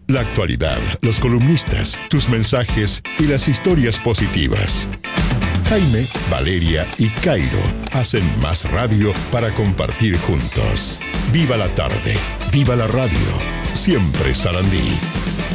La actualidad, los columnistas, tus mensajes y las historias positivas. Jaime, Valeria y Cairo hacen más radio para compartir juntos. Viva la tarde, viva la radio. Siempre Sarandí.